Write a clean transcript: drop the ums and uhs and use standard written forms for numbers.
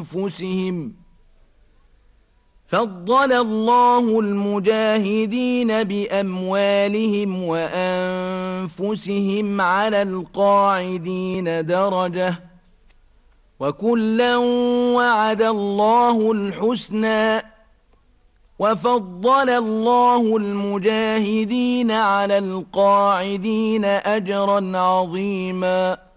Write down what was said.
أنفسهم فضل الله المجاهدين بأموالهم وأنفسهم على القاعدين درجة وكلا وعد الله الحسنى وفضل الله المجاهدين على القاعدين أجرا عظيما